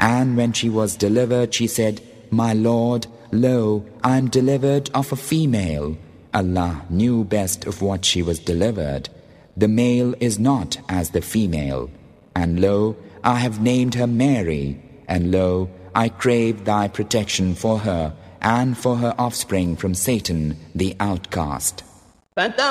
And when she was delivered, she said, My Lord, lo, I am delivered of a female. Allah knew best of what she was delivered. The male is not as the female. And lo, I have named her Mary. And lo, I crave thy protection for her and for her offspring from Satan, the outcast.